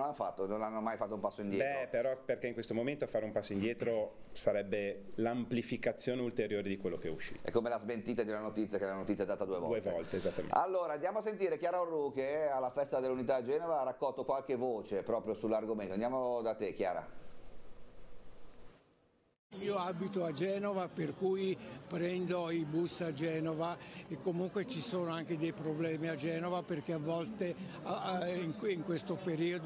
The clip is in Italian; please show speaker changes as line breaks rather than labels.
l'hanno fatto, non hanno mai fatto un passo indietro.
Però perché in questo momento fare un passo indietro sarebbe l'amplificazione ulteriore di quello che è uscito.
È come la smentita di una notizia, che la notizia è data 2 volte.
2 volte, esattamente.
Allora, andiamo a sentire Chiara Orru, che alla festa dell'Unità a Genova ha raccolto qualche voce proprio sull'argomento. Andiamo da te, Chiara.
Io abito a Genova, per cui prendo i bus a Genova e comunque ci sono anche dei problemi a Genova, perché a volte in questo periodo